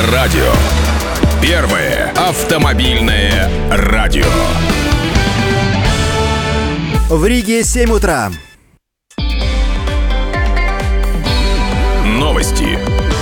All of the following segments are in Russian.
Авторадио. Первое автомобильное радио. В Риге 7 утра. Новости.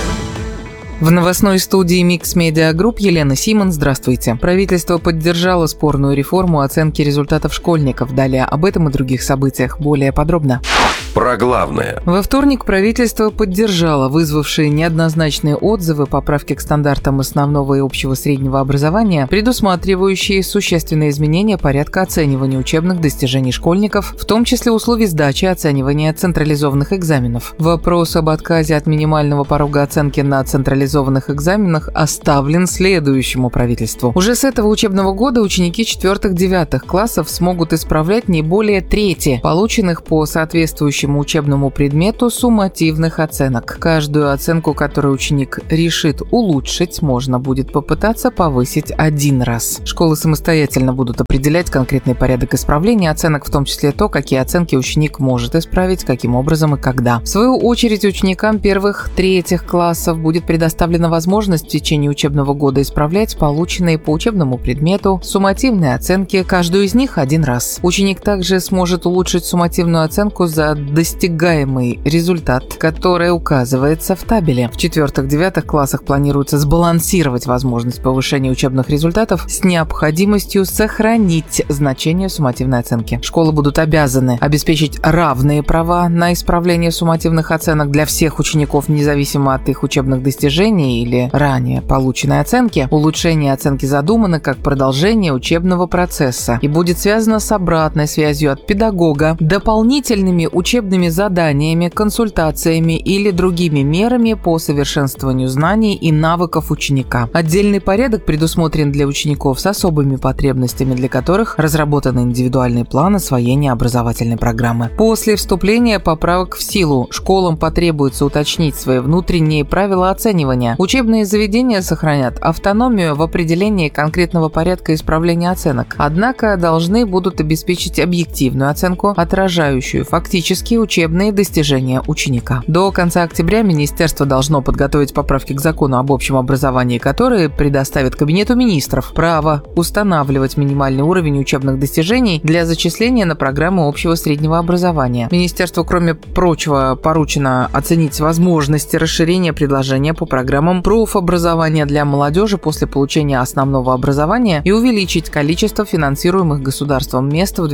В новостной студии Mix Media Group Елена Симон. Здравствуйте. Правительство поддержало спорную реформу оценки результатов школьников. Далее об этом и других событиях более подробно. Про главное. Во вторник правительство поддержало вызвавшие неоднозначные отзывы поправки к стандартам основного и общего среднего образования, предусматривающие существенные изменения порядка оценивания учебных достижений школьников, в том числе условий сдачи оценивания централизованных экзаменов. Вопрос об отказе от минимального порога оценки на централизованных экзаменах оставлен следующему правительству. Уже с этого учебного года ученики 4-9 классов смогут исправлять не более трети полученных по соответствующему учебному предмету суммативных оценок. Каждую оценку, которую ученик решит улучшить, можно будет попытаться повысить один раз. Школы самостоятельно будут определять конкретный порядок исправления оценок, в том числе то, какие оценки ученик может исправить, каким образом и когда. В свою очередь, ученикам 1-3 классов будет предоставлена возможность в течение учебного года исправлять полученные по учебному предмету суммативные оценки, каждую из них один раз. Ученик также сможет улучшить суммативную оценку за достигаемый результат, который указывается в табеле. В 4-9 классах планируется сбалансировать возможность повышения учебных результатов с необходимостью сохранить значение суммативной оценки. Школы будут обязаны обеспечить равные права на исправление суммативных оценок для всех учеников, независимо от их учебных достижений или ранее полученной оценки. Улучшение оценки задумано как продолжение учебного процесса и будет связано с обратной связью от педагога, дополнительными учебными заданиями, консультациями или другими мерами по совершенствованию знаний и навыков ученика. Отдельный порядок предусмотрен для учеников с особыми потребностями, для которых разработан индивидуальный план освоения образовательной программы. После вступления поправок в силу школам потребуется уточнить свои внутренние правила оценивания. Учебные заведения сохранят автономию в определении конкретного порядка исправления оценок, однако должны будут обеспечить объективную оценку, отражающую фактически учебные достижения ученика. До конца октября министерство должно подготовить поправки к закону об общем образовании, которые предоставят Кабинету министров право устанавливать минимальный уровень учебных достижений для зачисления на программу общего среднего образования. Министерству, кроме прочего, поручено оценить возможности расширения предложения по программам профобразования для молодежи после получения основного образования и увеличить количество финансируемых государством мест в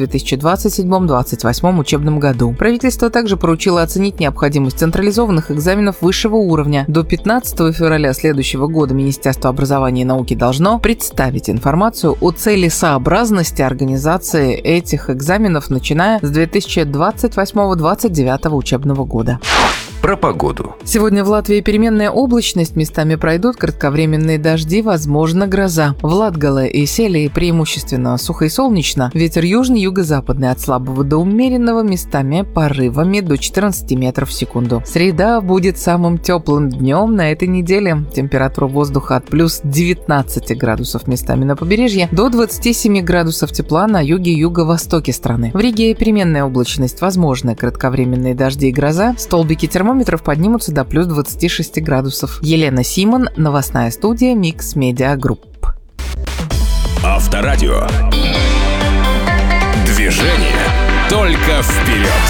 2027-2028 учебном году. Правительство также поручило оценить необходимость централизованных экзаменов высшего уровня. До 15 февраля следующего года Министерство образования и науки должно представить информацию о целесообразности организации этих экзаменов, начиная с 2028-2029 учебного года. Про погоду. Сегодня в Латвии переменная облачность, местами пройдут кратковременные дожди, возможно гроза. В Латгале и Селии преимущественно сухо и солнечно. Ветер южный, юго-западный от слабого до умеренного, местами порывами до 14 метров в секунду. Среда будет самым теплым днем на этой неделе. Температура воздуха от плюс 19 градусов местами на побережье до 27 градусов тепла на юге и юго-востоке страны. В Риге переменная облачность, возможны кратковременные дожди и гроза. Столбики термометров поднимутся до плюс 26 градусов. Елена Симон, новостная студия Mix Media Group. Авторадио. Движение только вперед.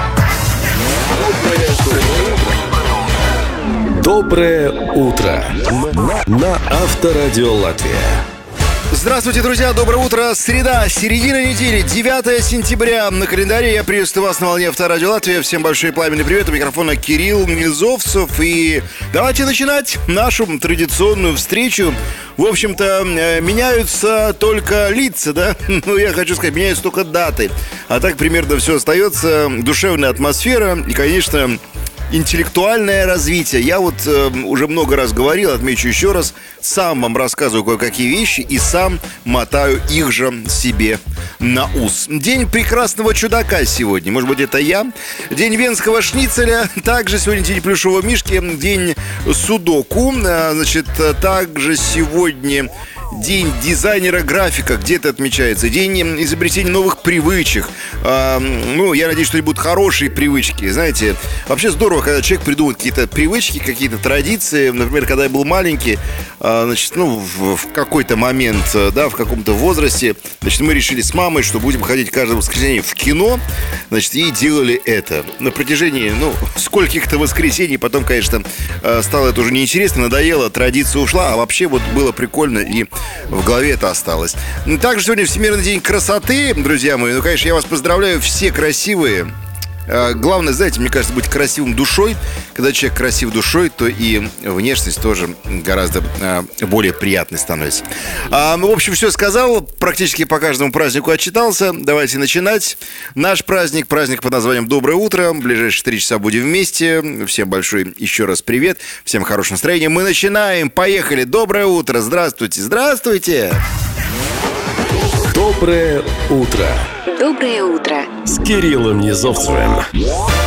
Доброе утро на Авторадио Латвия. Здравствуйте, друзья, доброе утро. Среда, середина недели, 9 сентября. На календаре я приветствую вас на волне Авторадио Латвия. Всем большой пламенный привет. У микрофона Кирилл Мизовцев. И давайте начинать нашу традиционную встречу. В общем-то, меняются только лица, да? Ну, я хочу сказать, меняются только даты. А так примерно все остается. Душевная атмосфера и, конечно, интеллектуальное развитие. Я вот уже много раз говорил, отмечу еще раз, сам вам рассказываю кое-какие вещи и сам мотаю их же себе на ус. День прекрасного чудака сегодня. Может быть, это я. День венского шницеля. Также сегодня день плюшевого мишки. День судоку. Значит, также сегодня день дизайнера-графика где-то отмечается, день изобретения новых привычек. Ну, я надеюсь, что это будут хорошие привычки. Знаете, вообще здорово, когда человек придумывает какие-то привычки, какие-то традиции. Например, когда я был маленький, значит, ну, в какой-то момент, да, в каком-то возрасте, значит, мы решили с мамой, что будем ходить каждое воскресенье в кино, значит, и делали это. На протяжении, ну, скольких-то воскресений, потом, конечно, стало это уже неинтересно, надоело, традиция ушла, а вообще вот было прикольно, и в голове это осталось. Также сегодня Всемирный день красоты, друзья мои. Ну, конечно, я вас поздравляю, все красивые. Главное, знаете, мне кажется, быть красивым душой. Когда человек красив душой, то и внешность тоже гораздо более приятной становится. В общем, все сказал. Практически по каждому празднику отчитался. Давайте начинать. Наш праздник под названием «Доброе утро». В ближайшие 3 часа будем вместе. Всем большой еще раз привет. Всем хорошего настроения. Мы начинаем. Поехали. Доброе утро. Здравствуйте. Здравствуйте. Доброе утро. Доброе утро. С Кириллом Низовцевым.